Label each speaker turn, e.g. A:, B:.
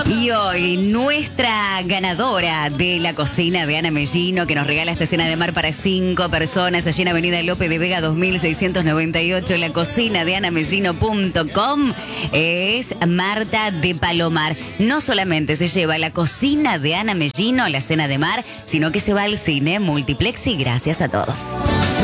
A: Y hoy nuestra ganadora de la cocina de Ana Mellino, que nos regala esta cena de mar para 5 personas allí en Avenida Lope de Vega 2698, la cocina de anamellino.com, es Marta de Palomar. No solamente se lleva la cocina de Ana Mellino, la cena de mar, sino que se va al cine Multiplex y gracias a todos.